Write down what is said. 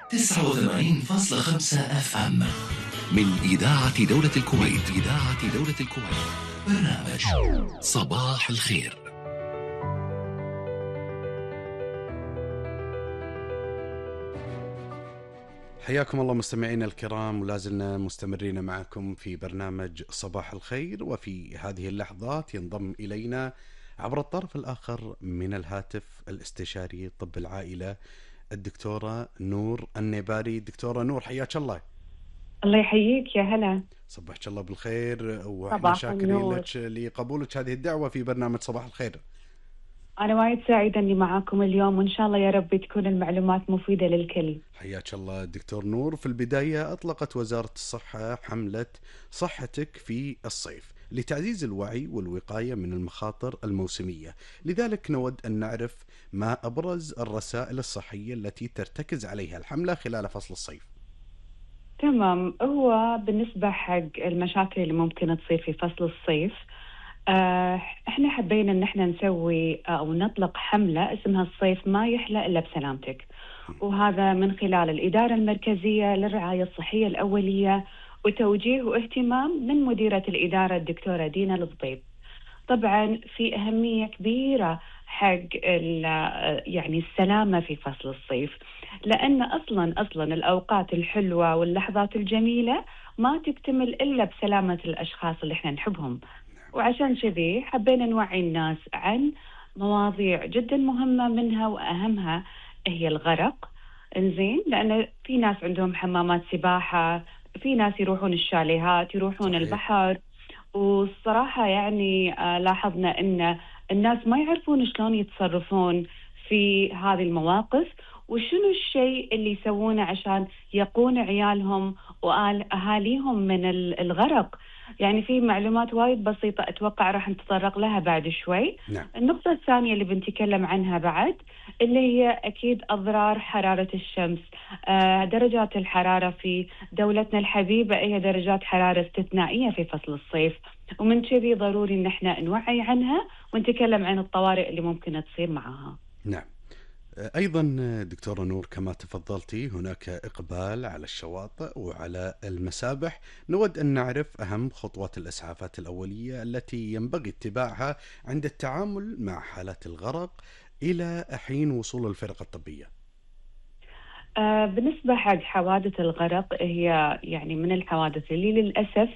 89.5 اف ام من إذاعة دولة الكويت. برنامج صباح الخير. حياكم الله مستمعينا الكرام، ولازلنا مستمرين معكم في برنامج صباح الخير. وفي هذه اللحظات ينضم إلينا عبر الطرف الآخر من الهاتف الاستشاري طب العائلة الدكتورة نور النباري. دكتورة نور، حياك الله. الله يحييك، يا هلا. صبحك الله بالخير، واحنا صباح شاكرين النور. لك لقبولك هذه الدعوة في برنامج صباح الخير. أنا وايد سعيدة إني معاكم اليوم، وإن شاء الله يا رب تكون المعلومات مفيدة للكل. حياك الله دكتور نور. في البداية أطلقت وزارة الصحة حملة صحتك في الصيف لتعزيز الوعي والوقاية من المخاطر الموسمية، لذلك نود أن نعرف ما أبرز الرسائل الصحية التي ترتكز عليها الحملة خلال فصل الصيف. تمام. هو بالنسبة حق المشاكل اللي ممكن تصير في فصل الصيف، احنا حبينا ان احنا نسوي او نطلق حملة اسمها الصيف ما يحلى الا بسلامتك، وهذا من خلال الإدارة المركزية للرعاية الصحية الأولية وتوجيه واهتمام من مديرة الإدارة الدكتورة دينا الضبيب. طبعا في أهمية كبيرة حق يعني السلامة في فصل الصيف، لأن أصلا الأوقات الحلوة واللحظات الجميلة ما تكتمل إلا بسلامة الأشخاص اللي احنا نحبهم. وعشان كذي حبينا نوعي الناس عن مواضيع جدا مهمة، منها وأهمها هي الغرق. انزين، لأن في ناس عندهم حمامات سباحة، في ناس يروحون الشاليهات، يروحون صحيح. البحر، والصراحة يعني لاحظنا أن الناس ما يعرفون شلون يتصرفون في هذه المواقف، وشنو الشيء اللي يسوونه عشان يقون عيالهم وأهاليهم من الغرق. يعني في معلومات وايد بسيطة أتوقع راح نتطرق لها بعد شوي. نعم. النقطة الثانية اللي بنتكلم عنها بعد اللي هي أكيد أضرار حرارة الشمس. درجات الحرارة في دولتنا الحبيبة هي درجات حرارة استثنائية في فصل الصيف، ومن كذي ضروري إن احنا نوعي عنها ونتكلم عن الطوارئ اللي ممكن تصير معها. نعم. أيضا دكتورة نور، كما تفضلتي هناك إقبال على الشواطئ وعلى المسابح. نود أن نعرف أهم خطوات الإسعافات الأولية التي ينبغي اتباعها عند التعامل مع حالات الغرق إلى حين وصول الفرق الطبية. بالنسبة حق حوادث الغرق، هي يعني من الحوادث اللي للأسف